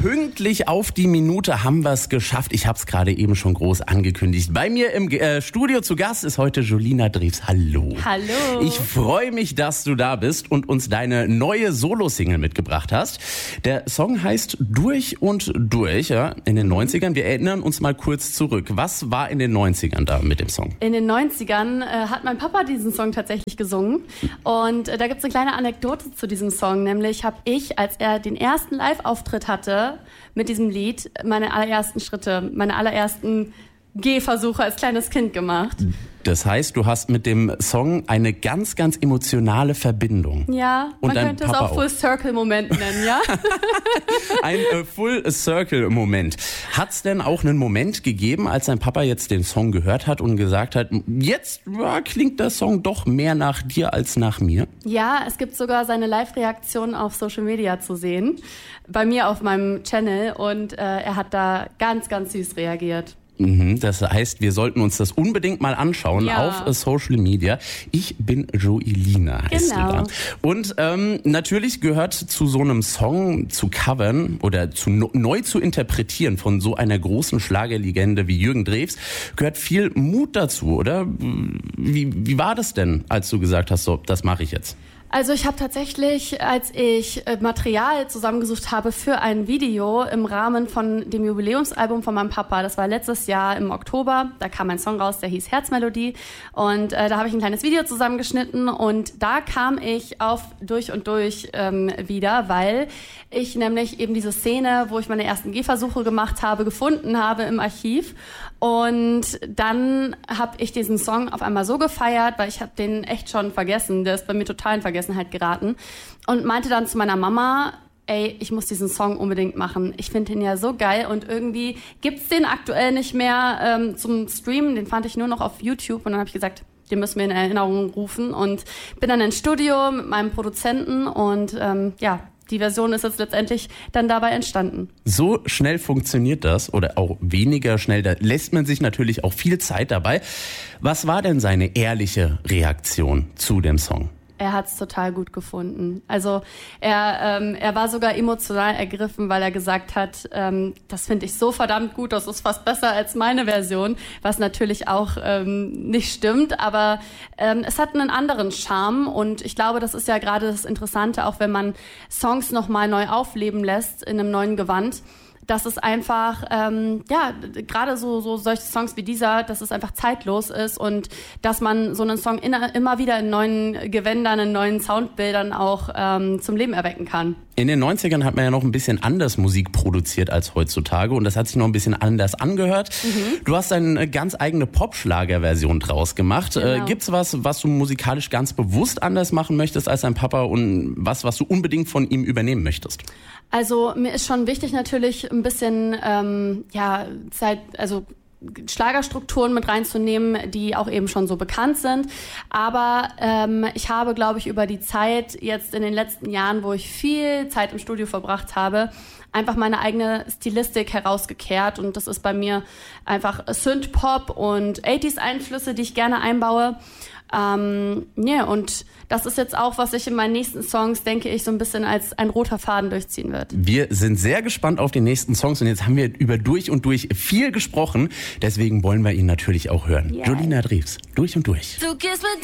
Pünktlich auf die Minute haben wir es geschafft. Ich habe es gerade eben schon groß angekündigt. Bei mir im Studio zu Gast ist heute Julina Drews. Hallo. Hallo. Ich freue mich, dass du da bist und uns deine neue Solo-Single mitgebracht hast. Der Song heißt Durch und Durch, ja, in den 90ern. Wir erinnern uns mal kurz zurück. Was war in den 90ern da mit dem Song? In den 90ern hat mein Papa diesen Song tatsächlich gesungen. Und da gibt es eine kleine Anekdote zu diesem Song. Nämlich habe ich, als er den ersten Live-Auftritt hatte mit diesem Lied, meine allerersten Schritte, meine allerersten Gehversuche als kleines Kind gemacht. Das heißt, du hast mit dem Song eine ganz, ganz emotionale Verbindung. Ja, und man könnte es auch Full-Circle-Moment nennen, ja? Ein Full-Circle-Moment. Hat es denn auch einen Moment gegeben, als dein Papa jetzt den Song gehört hat und gesagt hat, jetzt klingt der Song doch mehr nach dir als nach mir? Ja, es gibt sogar seine Live-Reaktion auf Social Media zu sehen, bei mir auf meinem Channel, und er hat da ganz, ganz süß reagiert. Das heißt, wir sollten uns das unbedingt mal anschauen auf Social Media. Ich bin Julina, heißt du da. Und natürlich gehört zu so einem Song zu covern oder neu zu interpretieren von so einer großen Schlagerlegende wie Jürgen Drews, gehört viel Mut dazu, oder? Wie war das denn, als du gesagt hast, so, das mache ich jetzt? Also ich habe tatsächlich, als ich Material zusammengesucht habe für ein Video im Rahmen von dem Jubiläumsalbum von meinem Papa, das war letztes Jahr im Oktober, da kam ein Song raus, der hieß Herzmelodie, und da habe ich ein kleines Video zusammengeschnitten, und da kam ich auf Durch und Durch wieder, weil ich nämlich eben diese Szene, wo ich meine ersten Gehversuche gemacht habe, gefunden habe im Archiv. Und dann habe ich diesen Song auf einmal so gefeiert, weil ich habe den echt schon vergessen, der ist bei mir total in Vergessenheit geraten, und meinte dann zu meiner Mama, ey, ich muss diesen Song unbedingt machen. Ich finde den ja so geil, und irgendwie gibt's den aktuell nicht mehr zum Streamen, den fand ich nur noch auf YouTube, und dann habe ich gesagt, den müssen wir in Erinnerung rufen, und bin dann ins Studio mit meinem Produzenten, und die Version ist jetzt letztendlich dann dabei entstanden. So schnell funktioniert das, oder auch weniger schnell, da lässt man sich natürlich auch viel Zeit dabei. Was war denn seine ehrliche Reaktion zu dem Song? Er hat es total gut gefunden. Also er war sogar emotional ergriffen, weil er gesagt hat, das finde ich so verdammt gut, das ist fast besser als meine Version, was natürlich auch nicht stimmt, aber es hat einen anderen Charme, und ich glaube, das ist ja gerade das Interessante, auch wenn man Songs nochmal neu aufleben lässt in einem neuen Gewand, dass es einfach, gerade so solche Songs wie dieser, dass es einfach zeitlos ist, und dass man so einen Song immer wieder in neuen Gewändern, in neuen Soundbildern auch zum Leben erwecken kann. In den 90ern hat man ja noch ein bisschen anders Musik produziert als heutzutage, und das hat sich noch ein bisschen anders angehört. Du hast eine ganz eigene Pop-Schlager-Version draus gemacht. Genau. Gibt's was du musikalisch ganz bewusst anders machen möchtest als dein Papa, und was du unbedingt von ihm übernehmen möchtest? Also mir ist schon wichtig, natürlich ein bisschen Schlagerstrukturen mit reinzunehmen, die auch eben schon so bekannt sind. Aber ich habe, glaube ich, über die Zeit jetzt in den letzten Jahren, wo ich viel Zeit im Studio verbracht habe, einfach meine eigene Stilistik herausgekehrt. Und das ist bei mir einfach Synth-Pop und 80s-Einflüsse, die ich gerne einbaue. Und das ist jetzt auch, was ich in meinen nächsten Songs, denke ich, so ein bisschen als ein roter Faden durchziehen wird. Wir sind sehr gespannt auf die nächsten Songs, und jetzt haben wir über Durch und Durch viel gesprochen. Deswegen wollen wir ihn natürlich auch hören. Yeah. Julina Drews, Durch und Durch.